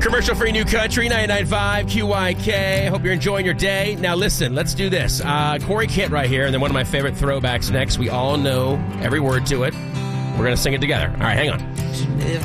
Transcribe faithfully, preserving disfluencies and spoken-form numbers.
Commercial-free New Country, ninety-nine point five Q Y K. Hope you're enjoying your day. Now, listen, let's do this. Uh, Corey Kent right here, and then one of my favorite throwbacks next. We all know every word to it. We're going to sing it together. All right, hang on.